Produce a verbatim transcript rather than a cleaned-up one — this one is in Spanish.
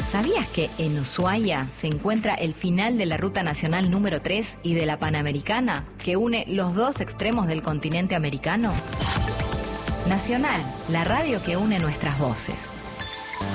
¿Sabías que en Ushuaia se encuentra el final de la Ruta Nacional número tres y de la Panamericana, que une los dos extremos del continente americano? Nacional, la radio que une nuestras voces.